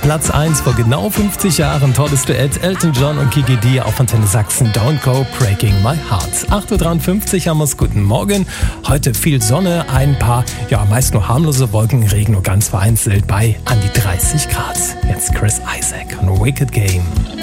Platz 1 vor genau 50 Jahren. Tolles Duett, Elton John und Kiki D auf Antenne Sachsen. Don't Go Breaking My Heart. 8.53 Uhr haben wir's. Guten Morgen. Heute viel Sonne, ein paar, meist nur harmlose Wolken, Regen nur ganz vereinzelt bei an die 30 Grad. Jetzt Chris Isaak und Wicked Game.